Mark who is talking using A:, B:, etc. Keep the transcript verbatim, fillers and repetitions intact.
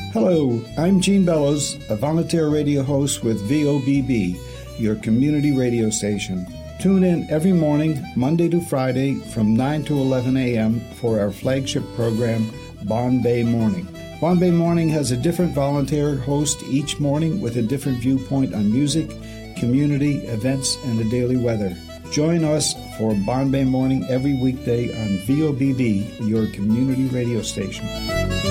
A: Hello, I'm Gene Bellows, a volunteer radio host with V O B B, your community radio station. Tune in every morning, Monday to Friday, from nine to eleven a.m. for our flagship program, Bombay Morning. Bombay Morning has a different volunteer host each morning with a different viewpoint on music, community, events, and the daily weather. Join us for Bombay Morning every weekday on V O B B, your community radio station.